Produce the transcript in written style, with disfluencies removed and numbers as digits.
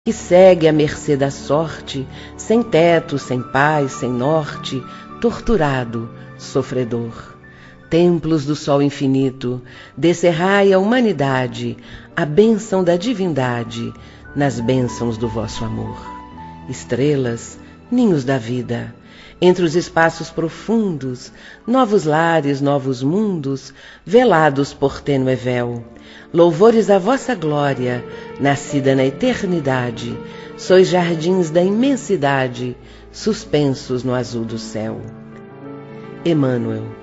que segue à mercê da sorte, sem teto, sem paz, sem norte, torturado, sofredor. Templos do sol infinito, descerrai à humanidade a bênção da divindade nas bênçãos do vosso amor. Estrelas, ninhos da vida, entre os espaços profundos, novos lares, novos mundos, velados por tênue véu. Louvores à vossa glória, nascida na eternidade, sois jardins da imensidade, suspensos no azul do céu. Emmanuel.